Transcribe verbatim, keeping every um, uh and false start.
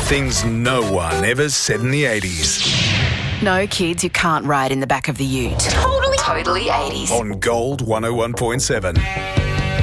Things no one ever said in the eighties. No, kids, you can't ride in the back of the ute. Totally. Totally eighties. On Gold one oh one point seven.